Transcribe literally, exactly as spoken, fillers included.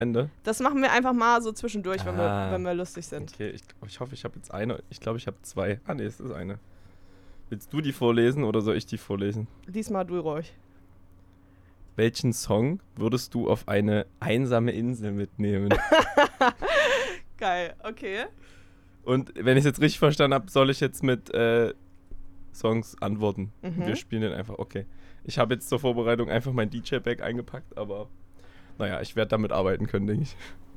Ende? Das machen wir einfach mal so zwischendurch, wenn, Ah. wir, wenn wir lustig sind. Okay, ich, ich hoffe, ich habe jetzt eine. Ich glaube, ich habe zwei. Ah, nee, es ist eine. Willst du die vorlesen oder soll ich die vorlesen? Diesmal du ruhig. Welchen Song würdest du auf eine einsame Insel mitnehmen? Geil, okay. Und wenn ich es jetzt richtig verstanden habe, soll ich jetzt mit äh, Songs antworten. Mhm. Wir spielen den einfach. Okay. Ich habe jetzt zur Vorbereitung einfach mein D J-Bag eingepackt, aber naja, ich werde damit arbeiten können, denke ich.